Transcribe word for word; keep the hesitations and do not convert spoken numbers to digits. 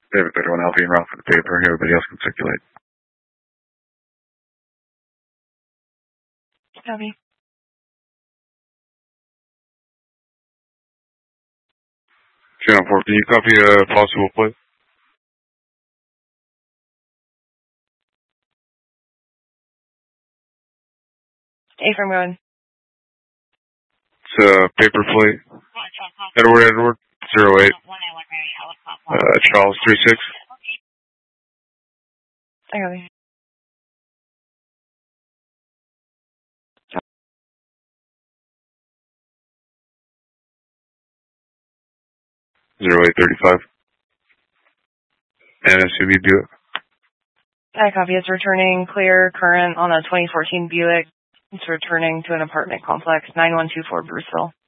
David thirty-one Alpha en route for the paper. Everybody else can circulate. Copy. Channel four, can you copy a possible plate? A-firm going. It's a paper plate. Edward, Edward, zero eight. Uh, Charles, three six. I copy. zero eight thirty-five. And S U V Buick. I copy. It's returning clear current on a twenty fourteen Buick. It's returning to an apartment complex, nine one two four Bruceville.